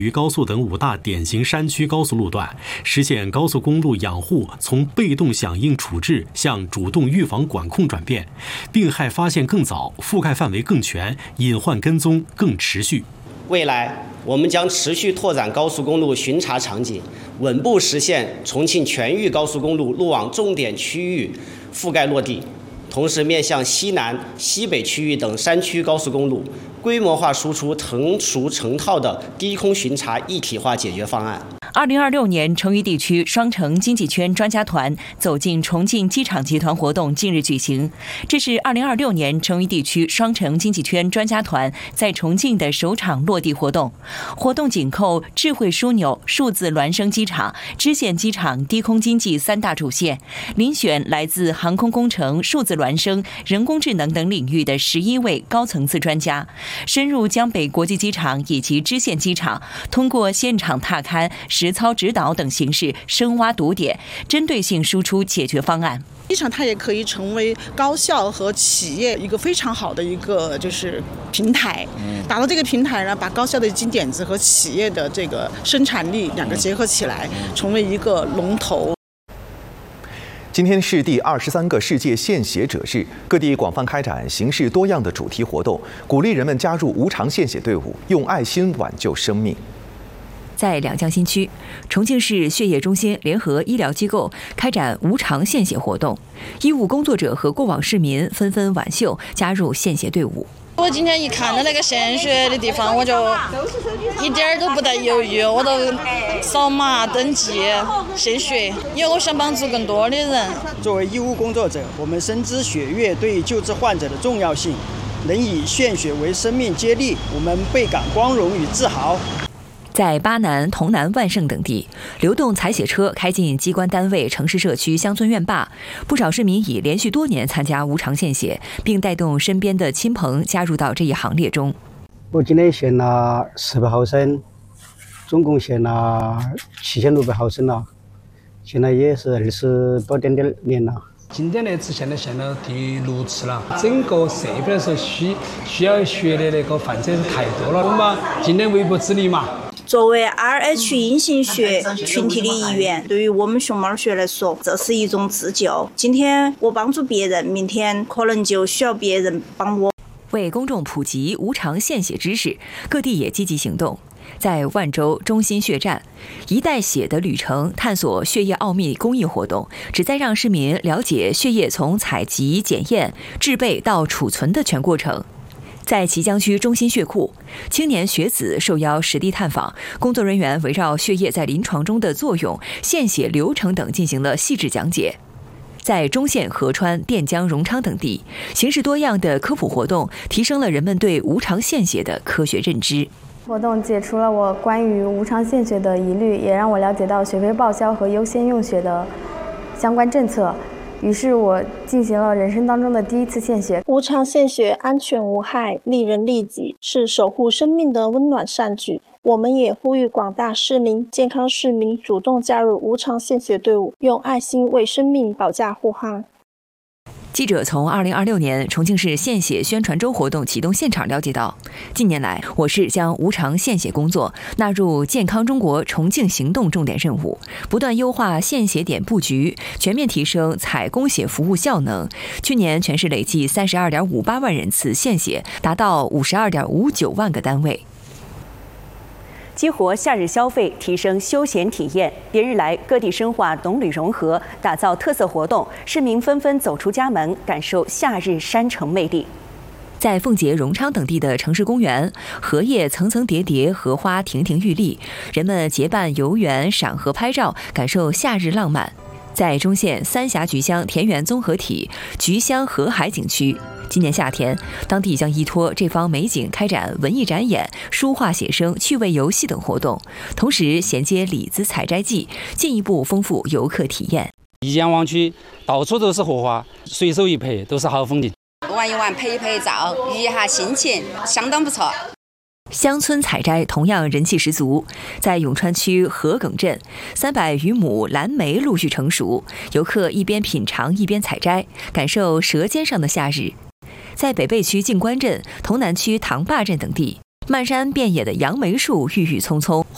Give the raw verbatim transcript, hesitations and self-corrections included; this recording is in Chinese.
渝高速等五大典型山区高速路段，实现高速公路养护从被动响应处置向主动预防管控转变，病害发现更早，覆盖范围更全，隐患跟踪更持续。 未来，我们将持续拓展高速公路巡查场景，稳步实现重庆全域高速公路路网重点区域覆盖落地。同时，面向西南、西北区域等山区高速公路，规模化输出成熟成套的低空巡查一体化解决方案。 二零二六年成渝地区双城经济圈专家团走进重庆机场集团活动近日举行。这是二零二六年成渝地区双城经济圈专家团在重庆的首场落地活动。活动紧扣智慧枢纽、数字孪生机场、支线机场低空经济三大主线，遴选来自航空工程、数字孪生、人工智能等领域的十一位高层次专家，深入江北国际机场以及支线机场，通过现场踏勘、实操指导等形式深挖堵点，针对性输出解决方案。 机场它也可以成为高校和企业一个非常好的一个就是平台，打造这个平台呢，把高校的金点子和企业的这个生产力两个结合起来，成为一个龙头。 今天是第二十三个世界献血者日，各地广泛开展形式多样的主题活动，鼓励人们加入无偿献血队伍，用爱心挽救生命。 在两江新区，重庆市血液中心联合医疗机构开展无偿献血活动，医务工作者和过往市民纷纷挽袖加入献血队伍。 我今天一看到那个献血的地方，我就一点都不带犹豫，我都扫码登记献血，因为我想帮助更多的人。 作为医务工作者，我们深知血液对救治患者的重要性，能以献血为生命接力，我们倍感光荣与自豪。 在巴南、潼南、万盛等地，流动采血车开进机关单位、城市社区、乡村院坝，不少市民已连续多年参加无偿献血，并带动身边的亲朋加入到这一行列中。 我今天献了四百毫升，总共献了七千六百毫升了，现在也是二十多点点年了。 今天那次献了献了第六次了，整个社会来说需需要血的那个患者太多了，我们尽量微薄之力嘛。 作为 R H 阴性血群体的一员，对于我们熊猫血来说，这是一种自救。今天我帮助别人，明天可能就需要别人帮我。 为公众普及无偿献血知识，各地也积极行动。在万州中心血站，一袋血的旅程探索血液奥秘公益活动，旨在让市民了解血液从采集、检验、制备到储存的全过程。在綦江区中心血库，青年学子受邀实地探访，工作人员围绕血液在临床中的作用、献血流程等进行了细致讲解。在中县、合川、垫江、荣昌等地，形式多样的科普活动提升了人们对无偿献血的科学认知。 活动解除了我关于无偿献血的疑虑，也让我了解到血费报销和优先用血的相关政策。于是我进行了人生当中的第一次献血。 无偿献血安全无害，利人利己，是守护生命的温暖善举。我们也呼吁广大市民、健康市民主动加入无偿献血队伍，用爱心为生命保驾护航。 记者从二零二六年重庆市献血宣传周活动启动现场了解到，近年来我市将无偿献血工作纳入健康中国重庆行动重点任务，不断优化献血点布局，全面提升采供血服务效能。去年全市累计三十二点五八万人次献血，达到五十二点五九万个单位。激活夏日消费，提升休闲体验。连日来，各地深化农旅融合，打造特色活动，市民纷纷走出家门，感受夏日山城魅力。在奉节、荣昌等地的城市公园，荷叶层层叠叠，荷花亭亭玉立，人们结伴游园、赏荷拍照，感受夏日浪漫。在中县三峡菊乡田园综合体菊乡河海景区，今年夏天，当地将依托这方美景开展文艺展演、书画写生、趣味游戏等活动，同时衔接李子采摘季，进一步丰富游客体验。 宜江湾区到处都是荷花，随手一拍都是好风景。 玩一玩，拍一拍照，愉一下心情，相当不错。 乡村采摘同样人气十足，在永川区河埂镇，三百余亩蓝莓陆续成熟，游客一边品尝一边采摘，感受舌尖上的夏日。在北碚区静关镇、潼南区塘坝镇等地，漫山遍野的杨梅树郁郁葱葱，